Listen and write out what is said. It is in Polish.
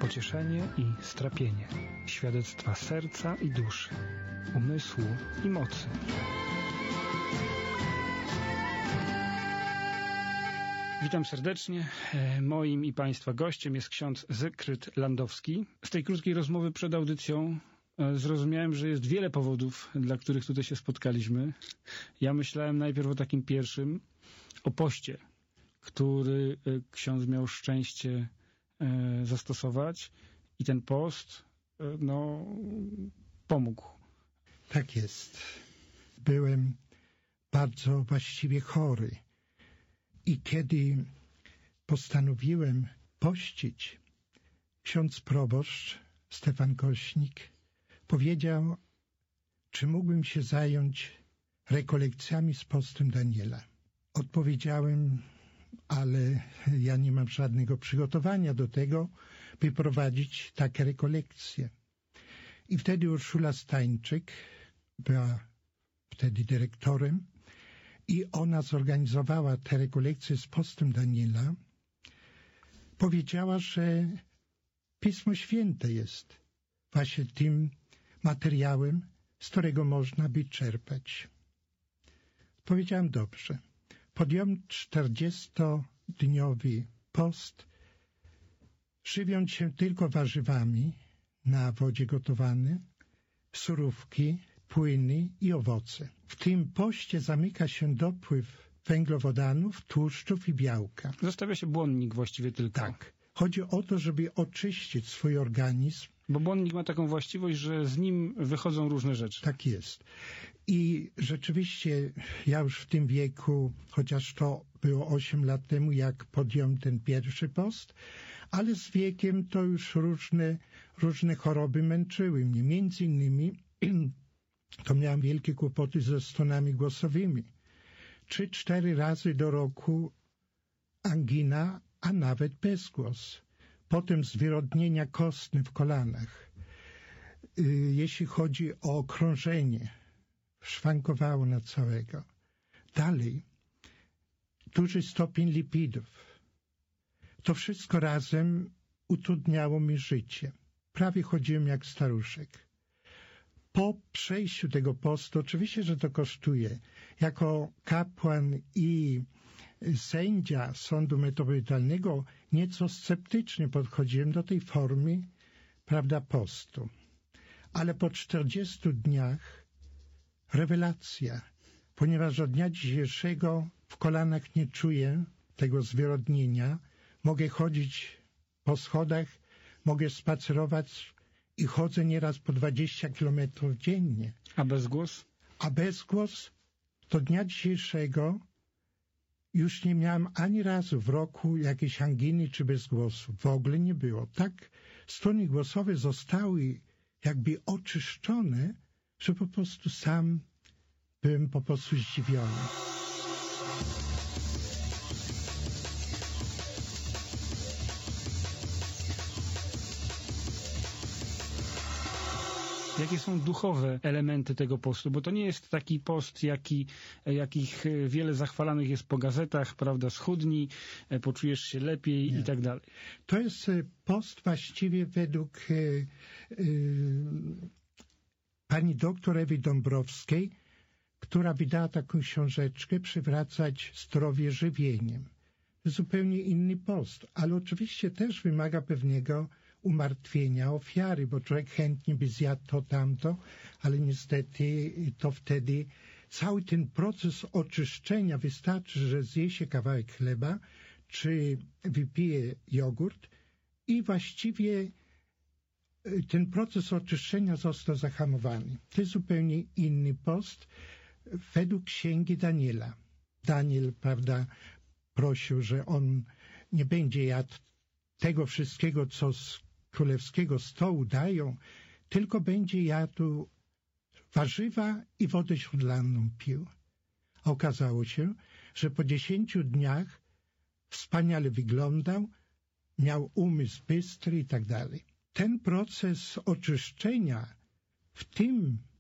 pocieszenie i strapienie, świadectwa serca i duszy, umysłu i mocy. Witam serdecznie. Moim i Państwa gościem jest ksiądz Zygfryd Landowski. Z tej krótkiej rozmowy przed audycją zrozumiałem, że jest wiele powodów, dla których tutaj się spotkaliśmy. Ja myślałem najpierw o takim pierwszym, o poście, który ksiądz miał szczęście zastosować i ten post, pomógł. Tak jest. Byłem bardzo właściwie chory i kiedy postanowiłem pościć, ksiądz proboszcz Stefan Kośnik powiedział, czy mógłbym się zająć rekolekcjami z postem Daniela. Odpowiedziałem, ale ja nie mam żadnego przygotowania do tego, by prowadzić takie rekolekcje. I wtedy Urszula Stańczyk była wtedy dyrektorem i ona zorganizowała te rekolekcje z postem Daniela. Powiedziała, że Pismo Święte jest właśnie tym materiałem, z którego można by czerpać. Powiedziałem, dobrze. Podjąłem 40-dniowy post, żywiąc się tylko warzywami na wodzie gotowane, surówki, płyny i owoce. W tym poście zamyka się dopływ węglowodanów, tłuszczów i białka. Zostawia się błonnik właściwie tylko. Tak. Chodzi o to, żeby oczyścić swój organizm. Bo błonnik ma taką właściwość, że z nim wychodzą różne rzeczy. Tak jest. I rzeczywiście ja już w tym wieku, chociaż to było 8 lat temu, jak podjąłem ten pierwszy post, ale z wiekiem to już różne choroby męczyły mnie. Między innymi to miałem wielkie kłopoty ze stonami głosowymi. 3-4 razy do roku angina, a nawet bezgłos. Potem zwyrodnienia kostne w kolanach. Jeśli chodzi o krążenie, szwankowało na całego. Dalej, duży stopień lipidów. To wszystko razem utrudniało mi życie. Prawie chodziłem jak staruszek. Po przejściu tego postu, oczywiście, że to kosztuje. Jako kapłan i sędzia Sądu Metropolitalnego nieco sceptycznie podchodziłem do tej formy, postu. Ale po 40 dniach rewelacja, ponieważ od dnia dzisiejszego w kolanach nie czuję tego zwyrodnienia, mogę chodzić po schodach, mogę spacerować i chodzę nieraz po 20 kilometrów dziennie. A bezgłos? A bezgłos do dnia dzisiejszego już nie miałem ani razu w roku jakiejś anginy czy bezgłosu. W ogóle nie było. Tak struny głosowe zostały jakby oczyszczone, że po prostu sam byłem po prostu zdziwiony. Jakie są duchowe elementy tego postu? Bo to nie jest taki post, jakich wiele zachwalanych jest po gazetach, prawda, schudnij, poczujesz się lepiej i tak dalej. To jest post właściwie według pani doktor Ewy Dąbrowskiej, która wydała taką książeczkę Przywracać zdrowie żywieniem. Zupełnie inny post, ale oczywiście też wymaga pewnego umartwienia, ofiary, bo człowiek chętnie by zjadł to, tamto, ale niestety to wtedy cały ten proces oczyszczenia, wystarczy, że zje się kawałek chleba, czy wypije jogurt i właściwie ten proces oczyszczenia został zahamowany. To jest zupełnie inny post według księgi Daniela. Daniel, prosił, że on nie będzie jadł tego wszystkiego, co z królewskiego stołu dają, tylko będzie jadł warzywa i wodę źródlaną pił. A okazało się, że po 10 dniach wspaniale wyglądał, miał umysł bystry i tak dalej. Ten proces oczyszczenia w tym